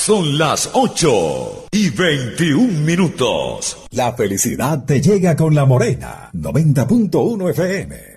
Son las 8:21. La felicidad te llega con La Morena, 90.1 FM.